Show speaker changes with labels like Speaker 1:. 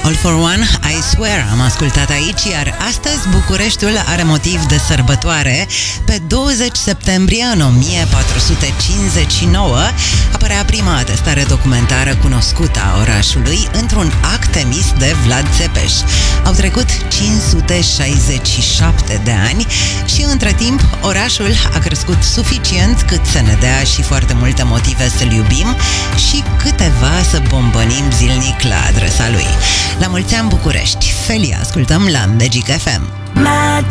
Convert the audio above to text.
Speaker 1: All for One, I Swear, am ascultat aici, iar astăzi Bucureștiul are motiv de sărbătoare. Pe 20 septembrie, în 1459, apărea prima atestare documentară cunoscută a orașului într-un act emis de Vlad Țepeș. Au trecut 567 de ani și între timp orașul a crescut suficient cât să ne dea și foarte multe motive să-l iubim și câteva să bombănim zilnic la adresa lui. La mulți ani, București! Felia ascultăm la Magic FM.